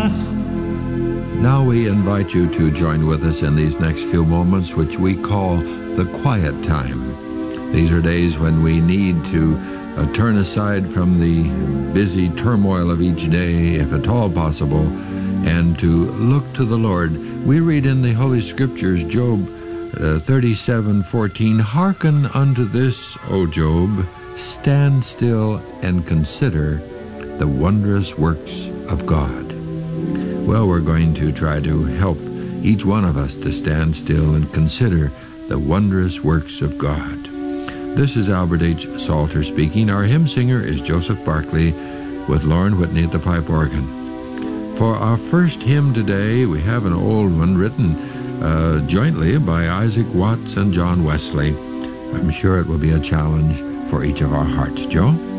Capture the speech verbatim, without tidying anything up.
past. Now we invite you to join with us in these next few moments, which we call the quiet time. These are days when we need to uh, turn aside from the busy turmoil of each day, if at all possible, and to look to the Lord. We read in the Holy Scriptures, Job uh, thirty-seven fourteen, "Hearken unto this, O Job, stand still and consider the wondrous works of God." Well, we're going to try to help each one of us to stand still and consider the wondrous works of God. This is Albert H. Salter speaking. Our hymn singer is Joseph Barkley with Lauren Whitney at the pipe organ. For our first hymn today, we have an old one written uh, jointly by Isaac Watts and John Wesley. I'm sure it will be a challenge for each of our hearts. Joe?